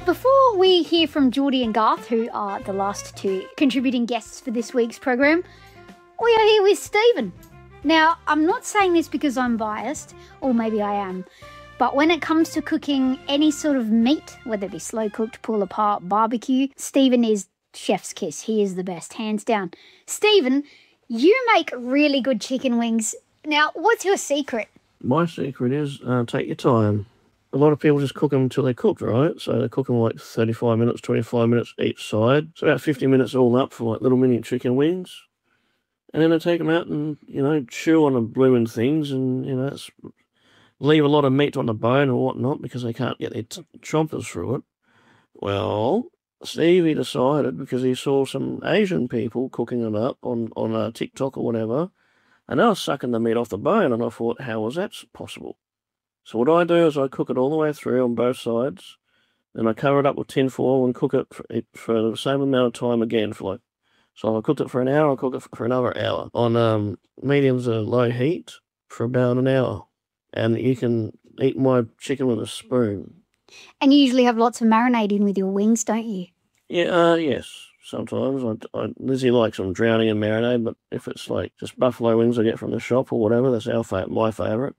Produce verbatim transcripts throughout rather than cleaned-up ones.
Before we hear from Geordie and Garth, who are the last two contributing guests for this week's program, we are here with Stephen. Now, I'm not saying this because I'm biased, or maybe I am, but when it comes to cooking any sort of meat, whether it be slow cooked, pull apart, barbecue, Stephen is chef's kiss. He is the best, hands down. Stephen, you make really good chicken wings. Now, what's your secret? My secret is uh, take your time. A lot of people just cook them until they're cooked, right? So they cook them like thirty-five minutes, twenty-five minutes each side. It's about fifty minutes all up for like little mini chicken wings. And then they take them out and, you know, chew on the blooming things and, you know, it's, leave a lot of meat on the bone or whatnot because they can't get their t- chompers through it. Well, Stevie decided, because he saw some Asian people cooking it up on, on uh, TikTok or whatever, and they were sucking the meat off the bone, and I thought, how was that possible? So what I do is I cook it all the way through on both sides, then I cover it up with tin foil and cook it for, for the same amount of time again. For like, so I cooked it for an hour, I cook it for another hour on um, medium to low heat for about an hour. And you can eat my chicken with a spoon. And you usually have lots of marinade with your wings, don't you? Yeah, uh, yes. Sometimes. I, I, Lizzie likes them drowning in marinade, but if it's like just buffalo wings I get from the shop or whatever, that's our fa- my favourite.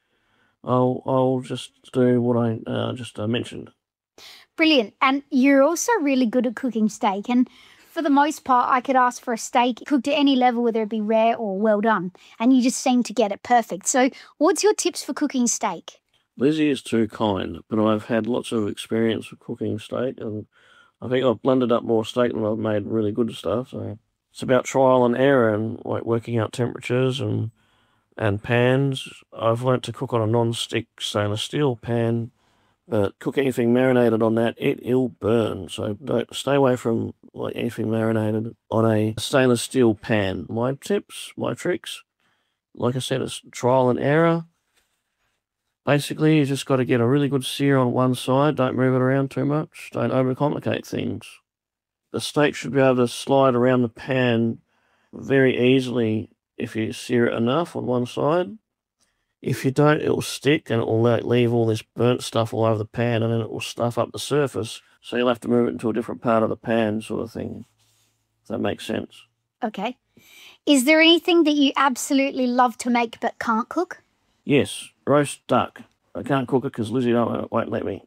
I'll I'll just do what I uh, just uh, mentioned. Brilliant. And you're also really good at cooking steak. And for the most part, I could ask for a steak cooked at any level, whether it be rare or well done. And you just seem to get it perfect. So what's your tips for cooking steak? Lizzie is too kind, but I've had lots of experience with cooking steak, and I think I've blended up more steak than I've made really good stuff. So it's about trial and error and like working out temperatures and and pans. I've learnt to cook on a non-stick stainless steel pan, but cook anything marinated on that, it, it'll burn. So don't stay away from like anything marinated on a stainless steel pan. My tips, my tricks, like I said, it's trial and error. Basically, you just got to get a really good sear on one side. Don't move it around too much. Don't overcomplicate things. The steak should be able to slide around the pan very easily if you sear it enough on one side. If you don't, it will stick and it will leave all this burnt stuff all over the pan, and then it will stuff up the surface. So you'll have to move it into a different part of the pan, sort of thing. If that makes sense. Okay. Is there anything that you absolutely love to make but can't cook? Yes, roast duck. I can't cook it because Lizzie don't, won't let me.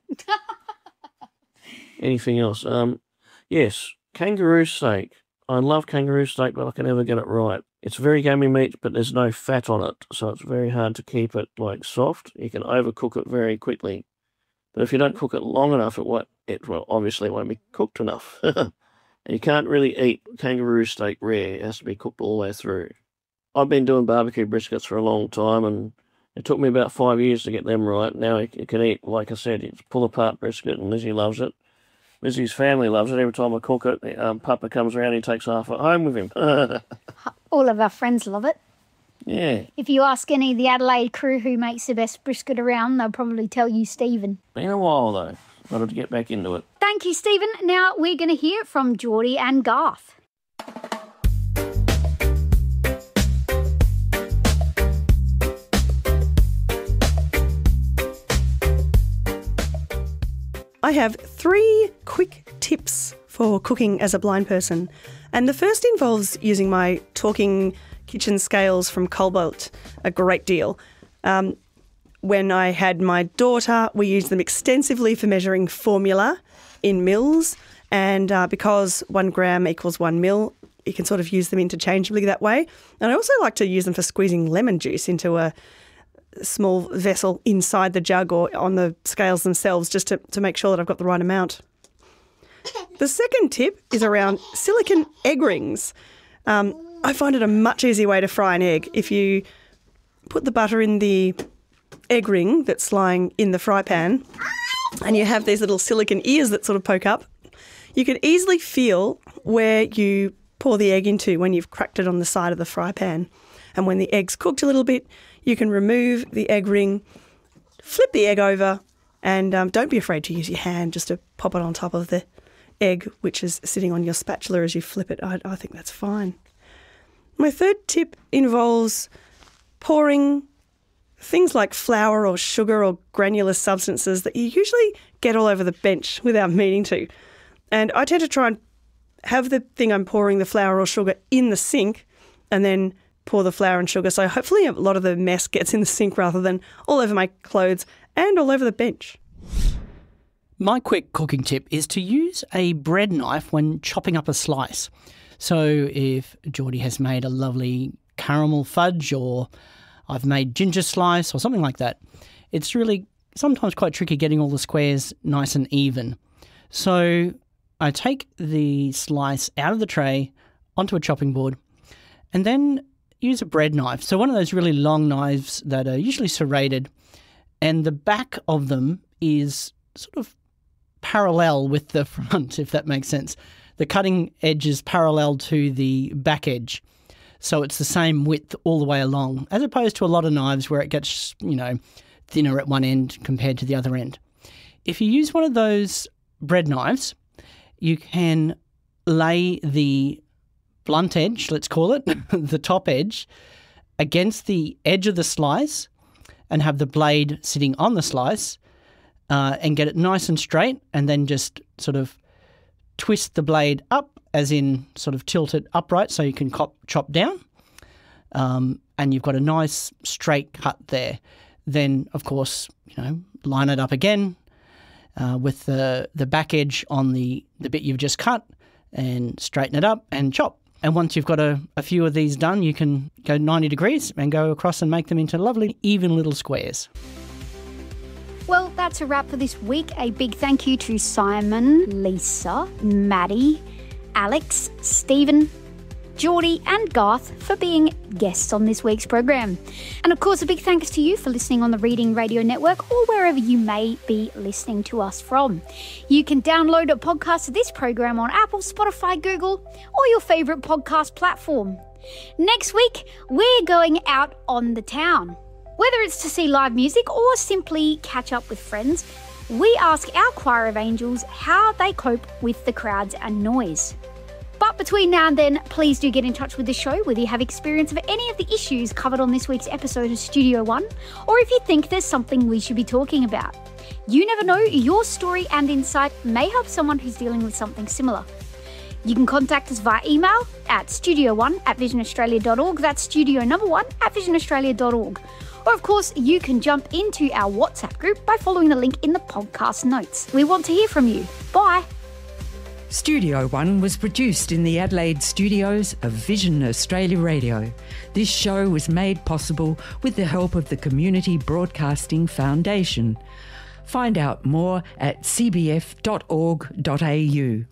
Anything else? Um, yes, kangaroo steak. I love kangaroo steak, but I can never get it right. It's very gamey meat, but there's no fat on it, so it's very hard to keep it like soft. You can overcook it very quickly, but if you don't cook it long enough, it won't. It well, obviously won't be cooked enough. And you can't really eat kangaroo steak rare. It has to be cooked all the way through. I've been doing barbecue briskets for a long time, and it took me about five years to get them right. Now you can eat, like I said, it's pull-apart brisket, and Lizzie loves it. Lizzie's family loves it. Every time I cook it, um, Papa comes around, he takes half it home with him. All of our friends love it. Yeah. If you ask any of the Adelaide crew who makes the best brisket around, they'll probably tell you Stephen. Been a while, though. Got to get back into it. Thank you, Stephen. Now we're going to hear from Geordie and Garth. I have three quick tips for cooking as a blind person. And the first involves using my talking kitchen scales from Cobalt a great deal. Um, when I had my daughter, we used them extensively for measuring formula in mils. And uh, because one gram equals one mil, you can sort of use them interchangeably that way. And I also like to use them for squeezing lemon juice into a small vessel inside the jug or on the scales themselves, just to, to make sure that I've got the right amount. The second tip is around silicone egg rings. Um, I find it a much easier way to fry an egg. If you put the butter in the egg ring that's lying in the fry pan and you have these little silicone ears that sort of poke up, you can easily feel where you pour the egg into when you've cracked it on the side of the fry pan. And when the egg's cooked a little bit, you can remove the egg ring, flip the egg over, and um, don't be afraid to use your hand just to pop it on top of the egg, which is sitting on your spatula as you flip it. I, I think that's fine. My third tip involves pouring things like flour or sugar or granular substances that you usually get all over the bench without meaning to. And I tend to try and have the thing I'm pouring the flour or sugar in the sink and then pour the flour and sugar. So hopefully a lot of the mess gets in the sink rather than all over my clothes and all over the bench. My quick cooking tip is to use a bread knife when chopping up a slice. So if Geordie has made a lovely caramel fudge or I've made ginger slice or something like that, it's really sometimes quite tricky getting all the squares nice and even. So I take the slice out of the tray onto a chopping board and then use a bread knife. So one of those really long knives that are usually serrated, and the back of them is sort of parallel with the front, if that makes sense. The cutting edge is parallel to the back edge. So it's the same width all the way along, as opposed to a lot of knives where it gets, you know, thinner at one end compared to the other end. If you use one of those bread knives, you can lay the blunt edge, let's call it, the top edge, against the edge of the slice and have the blade sitting on the slice uh, and get it nice and straight, and then just sort of twist the blade up, as in sort of tilt it upright so you can cop, chop down, um, and you've got a nice straight cut there. Then, of course, you know, line it up again uh, with the, the back edge on the, the bit you've just cut and straighten it up and chop. And once you've got a, a few of these done, you can go ninety degrees and go across and make them into lovely, even little squares. Well, that's a wrap for this week. A big thank you to Simon, Lisa, Maddie, Alex, Stephen, Geordie and Garth for being guests on this week's program. And of course, a big thanks to you for listening on the Reading Radio Network or wherever you may be listening to us from. You can download a podcast of this program on Apple, Spotify, Google, or your favourite podcast platform. Next week, we're going out on the town. Whether it's to see live music or simply catch up with friends, we ask our choir of angels how they cope with the crowds and noise. But between now and then, please do get in touch with the show whether you have experience of any of the issues covered on this week's episode of Studio One, or if you think there's something we should be talking about. You never know, your story and insight may help someone who's dealing with something similar. You can contact us via email at studio one at vision australia dot org. That's studio number one at vision australia dot org. Or of course, you can jump into our WhatsApp group by following the link in the podcast notes. We want to hear from you. Bye. Studio One was produced in the Adelaide studios of Vision Australia Radio. This show was made possible with the help of the Community Broadcasting Foundation. Find out more at c b f dot org dot a u.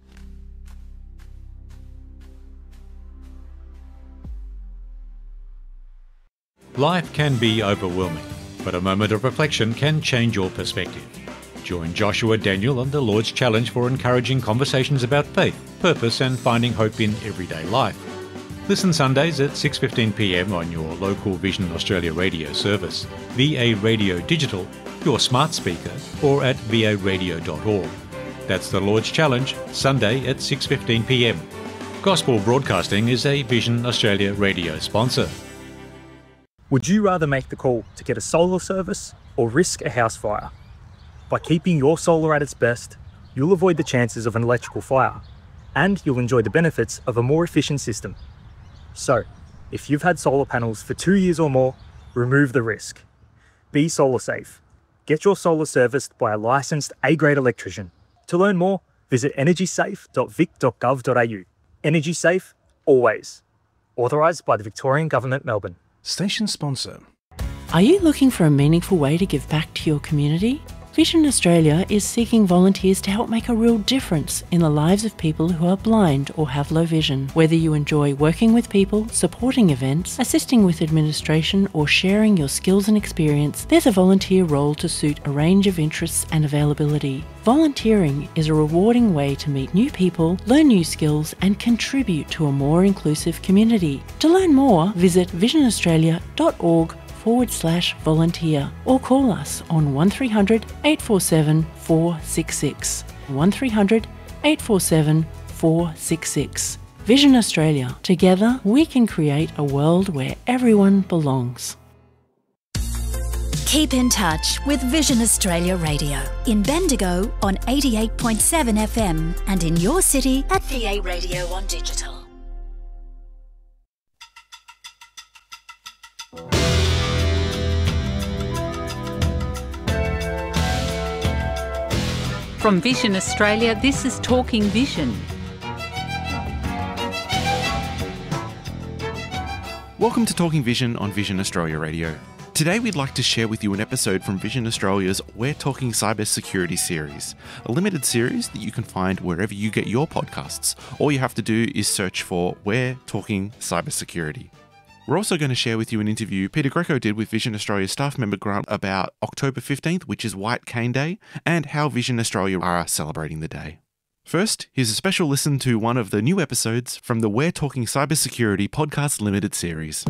Life can be overwhelming, but a moment of reflection can change your perspective. Join Joshua Daniel on the Lord's Challenge for encouraging conversations about faith, purpose and finding hope in everyday life. Listen Sundays at six fifteen p m on your local Vision Australia radio service, V A Radio Digital, your smart speaker, or at v a radio dot org. That's the Lord's Challenge, Sunday at six fifteen p m. Gospel Broadcasting is a Vision Australia radio sponsor. Would you rather make the call to get a solar service or risk a house fire? By keeping your solar at its best, you'll avoid the chances of an electrical fire, and you'll enjoy the benefits of a more efficient system. So, if you've had solar panels for two years or more, remove the risk. Be solar safe. Get your solar serviced by a licensed A-grade electrician. To learn more, visit energy safe dot vic dot gov dot a u. Energy Safe, always. Authorised by the Victorian Government, Melbourne. Station sponsor. Are you looking for a meaningful way to give back to your community? Vision Australia is seeking volunteers to help make a real difference in the lives of people who are blind or have low vision. Whether you enjoy working with people, supporting events, assisting with administration, or sharing your skills and experience, there's a volunteer role to suit a range of interests and availability. Volunteering is a rewarding way to meet new people, learn new skills, and contribute to a more inclusive community. To learn more, visit vision australia dot org forward slash volunteer or call us on one three hundred eight four seven four six six. one three hundred eight four seven four six six. Vision Australia. Together we can create a world where everyone belongs. Keep in touch with Vision Australia Radio in Bendigo on eighty-eight point seven F M and in your city at V A Radio on digital. From Vision Australia, this is Talking Vision. Welcome to Talking Vision on Vision Australia Radio. Today we'd like to share with you an episode from Vision Australia's We're Talking Cybersecurity series, a limited series that you can find wherever you get your podcasts. All you have to do is search for We're Talking Cybersecurity. We're also going to share with you an interview Peter Greco did with Vision Australia staff member Grant about October fifteenth, which is White Cane Day, and how Vision Australia are celebrating the day. First, here's a special listen to one of the new episodes from the We're Talking Cybersecurity podcast limited series.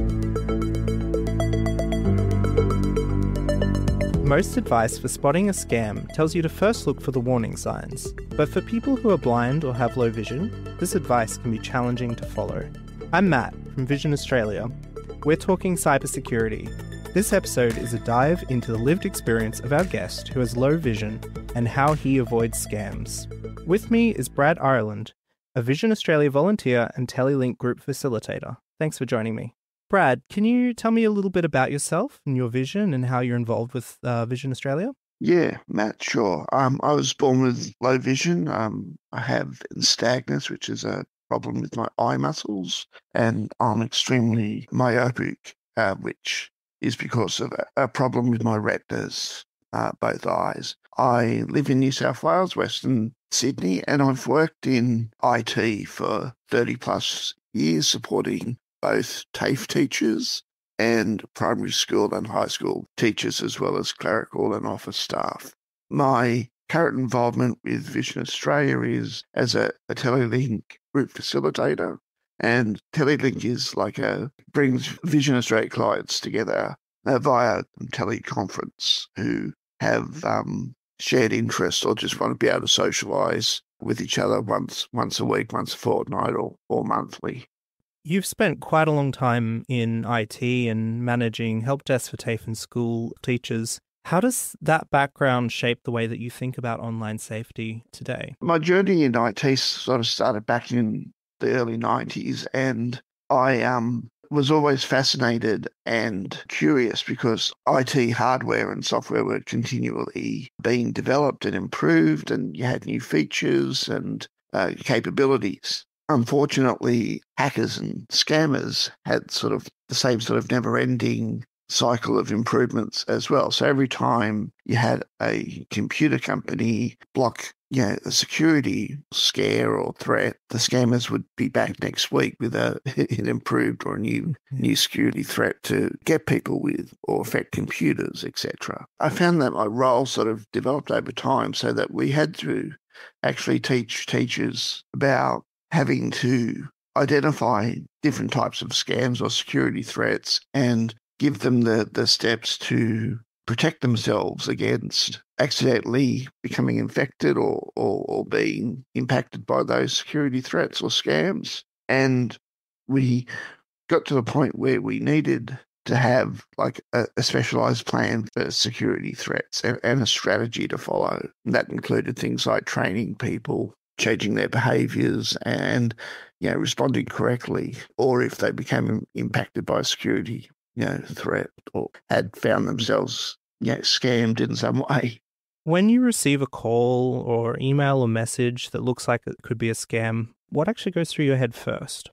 Most advice for spotting a scam tells you to first look for the warning signs. But for people who are blind or have low vision, this advice can be challenging to follow. I'm Matt from Vision Australia. We're talking cybersecurity. This episode is a dive into the lived experience of our guest who has low vision and how he avoids scams. With me is Brad Ireland, a Vision Australia volunteer and Telelink group facilitator. Thanks for joining me. Brad, can you tell me a little bit about yourself and your vision and how you're involved with uh, Vision Australia? Yeah, Matt, sure. Um, I was born with low vision. Um, I have nystagmus, which is a problem with my eye muscles, and I'm extremely myopic, uh, which is because of a, a problem with my retinas, uh, both eyes. I live in New South Wales, Western Sydney, and I've worked in I T for thirty plus years, supporting both TAFE teachers and primary school and high school teachers, as well as clerical and office staff. My current involvement with Vision Australia is as a, a Telelink group facilitator, and Telelink is like a, brings Vision Australia clients together uh, via teleconference who have um, shared interests or just want to be able to socialise with each other once once a week, once a fortnight, or, or monthly. You've spent quite a long time in I T and managing help desk for TAFE and school teachers. How does that background shape the way that you think about online safety today? My journey in I T sort of started back in the early nineties, and I um, was always fascinated and curious because I T hardware and software were continually being developed and improved, and you had new features and uh, capabilities. Unfortunately, hackers and scammers had sort of the same sort of never-ending cycle of improvements as well. So every time you had a computer company block, you know, a security scare or threat, the scammers would be back next week with a, an improved or a new new security threat to get people with or affect computers, et cetera. I found that my role sort of developed over time so that we had to actually teach teachers about having to identify different types of scams or security threats and give them the, the steps to protect themselves against accidentally becoming infected or, or, or being impacted by those security threats or scams. And we got to the point where we needed to have like a, a specialised plan for security threats and, and a strategy to follow. And that included things like training people, changing their behaviours and, you know, responding correctly, or if they became impacted by a security, you know, threat or had found themselves, you know, scammed in some way. When you receive a call or email or message that looks like it could be a scam, what actually goes through your head first?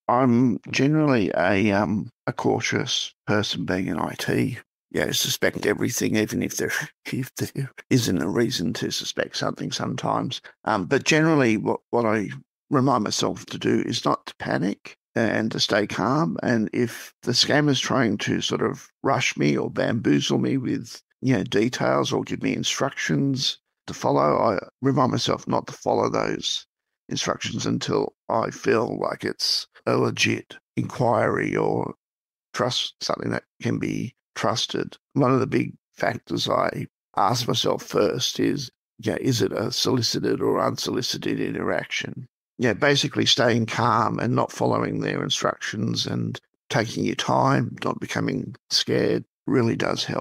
I'm generally a um a cautious person, being in I T. Yeah, suspect everything, even if there if there isn't a reason to suspect something sometimes. Um, but generally, what what I remind myself to do is not to panic and to stay calm. And if the scammer's trying to sort of rush me or bamboozle me with, you know, details or give me instructions to follow, I remind myself not to follow those instructions until I feel like it's a legit inquiry or trust something that can be trusted. One of the big factors I ask myself first is, yeah, is it a solicited or unsolicited interaction? Yeah, basically staying calm and not following their instructions and taking your time, not becoming scared, really does help.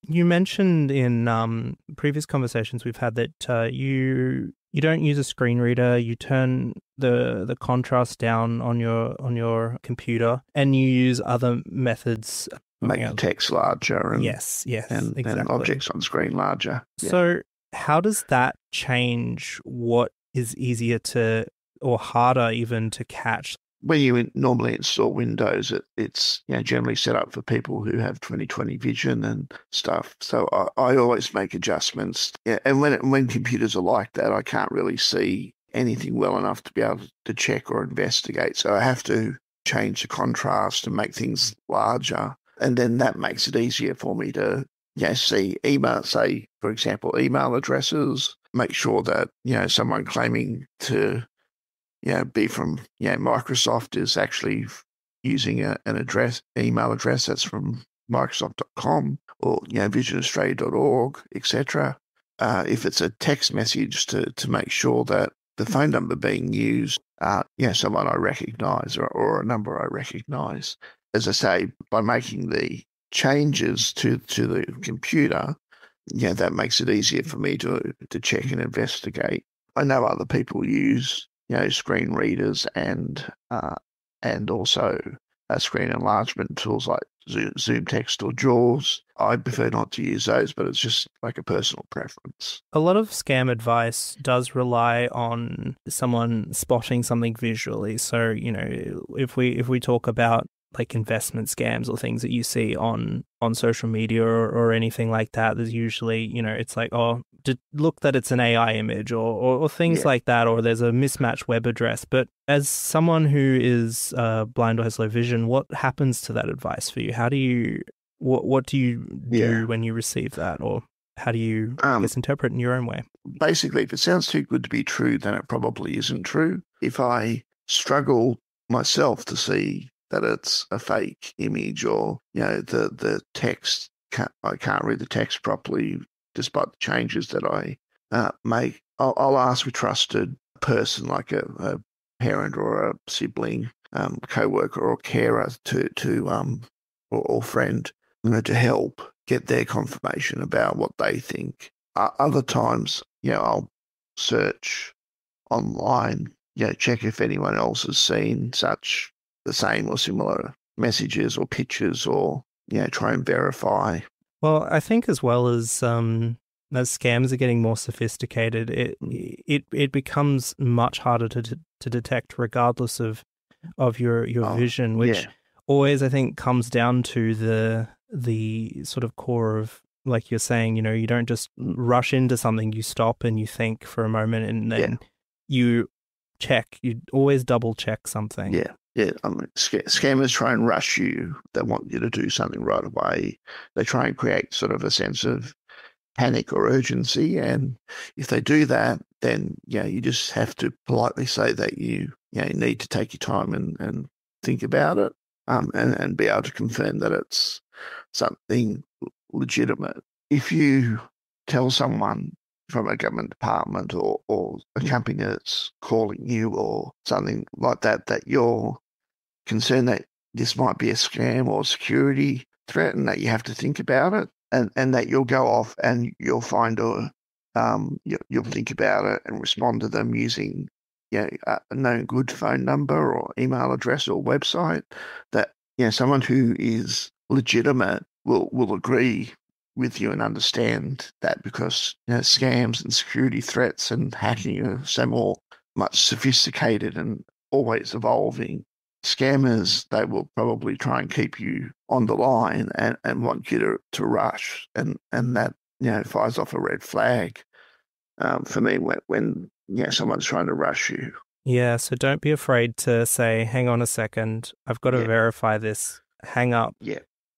You mentioned in um, previous conversations we've had that uh, you you don't use a screen reader. You turn the the contrast down on your on your computer, and you use other methods. Make the text larger. And, yes, yes, and, exactly. and objects on screen larger. Yeah. So, how does that change what is easier to, or harder even to catch? When you in, normally install Windows, it, it's you know, generally set up for people who have twenty twenty vision and stuff. So I, I always make adjustments. Yeah, and when it, when computers are like that, I can't really see anything well enough to be able to check or investigate. So I have to change the contrast and make things larger. And then that makes it easier for me to you know, see email, say, for example, email addresses, make sure that, you know, someone claiming to you know, be from, you know, Microsoft is actually using a, an address, email address that's from Microsoft dot com or, you know, vision australia dot org, et cetera. Uh, if it's a text message, to, to make sure that the phone number being used, uh, you know, someone I recognise or, or a number I recognise. As I say, by making the changes to, to the computer, you know, that makes it easier for me to, to check and investigate. I know other people use you know, screen readers and uh, and also uh, screen enlargement tools like Zoom, Zoom Text or JAWS. I prefer not to use those, but it's just like a personal preference. A lot of scam advice does rely on someone spotting something visually. So, you know, if we if we talk about like investment scams or things that you see on on social media or, or anything like that, there's usually, you know, it's like, oh, to look that it's an A I image or, or, or things yeah. like that, or there's a mismatched web address. But as someone who is uh, blind or has low vision, what happens to that advice for you? How do you, what, what do you do yeah. when you receive that? Or how do you, um, I guess, interpret in your own way? Basically, if it sounds too good to be true, then it probably isn't true. If I struggle myself to see that it's a fake image or, you know, the, the text, can't, I can't read the text properly despite the changes that I uh, make, I'll, I'll ask a trusted person like a, a parent or a sibling, um, co-worker or carer to, to um, or, or friend, you know, to help get their confirmation about what they think. Uh, other times, you know, I'll search online, you know, check if anyone else has seen such the same or similar messages or pictures, or, you know, try and verify. Well, I think as well as um, as scams are getting more sophisticated, it it it becomes much harder to to detect, regardless of of your your oh, vision, which yeah. always I think comes down to the the sort of core of, like you're saying, you know, you don't just rush into something, you stop and you think for a moment, and then yeah. you check. You always double check something. Yeah. Yeah, I mean, sc- scammers try and rush you. They want you to do something right away. They try and create sort of a sense of panic or urgency. And if they do that, then, you know, you just have to politely say that you, you know, need to take your time and, and think about it, um, and, and be able to confirm that it's something legitimate. If you tell someone from a government department or, or a company that's calling you or something like that, that you're concerned that this might be a scam or security threat and that you have to think about it, and, and that you'll go off and you'll find a, um, you, you'll think about it and respond to them using, you know, a known good phone number or email address or website, that, you know, someone who is legitimate will, will agree with you and understand that, because, you know, scams and security threats and hacking are so more much sophisticated and always evolving. Scammers, they will probably try and keep you on the line and, and want you to, to rush, and, and that, you know, fires off a red flag um, for me when, when, you know, someone's trying to rush you. Yeah, so don't be afraid to say, hang on a second, I've got to yeah. verify this, hang up. Yeah.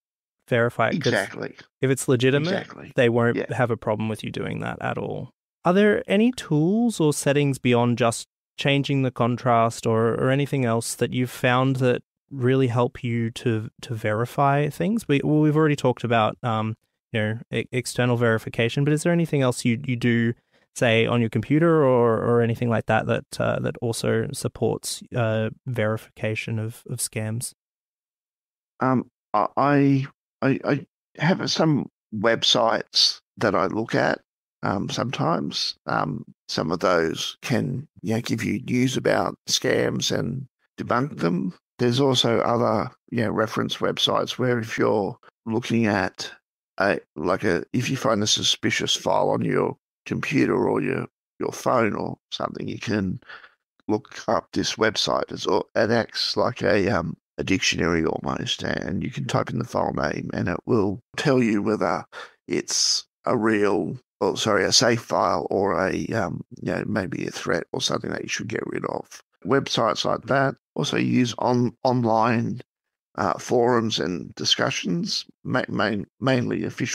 Verify it. Exactly. If it's legitimate, exactly. they won't yeah. have a problem with you doing that at all. Are there any tools or settings beyond just changing the contrast or, or anything else that you've found that really help you to to verify things? We, well, we've already talked about um, you know, e- external verification, but is there anything else you, you do, say, on your computer or, or anything like that that uh, that also supports uh, verification of, of scams? Um, I I I have some websites that I look at. Um, sometimes um, some of those can you know, give you news about scams and debunk them. There's also other you know, reference websites where if you're looking at a like a if you find a suspicious file on your computer or your your phone or something, you can look up this website. It's, it acts like a um, a dictionary almost, and you can type in the file name and it will tell you whether it's a real, or sorry, a safe file or a um, you know, maybe a threat or something that you should get rid of. Websites like that also use on online uh, forums and discussions, ma- main, mainly official